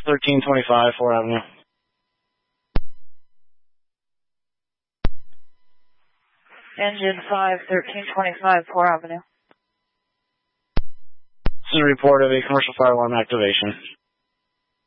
1325 4 Avenue. Engine 5, 1325 4 Avenue. This is a report of a commercial fire alarm activation.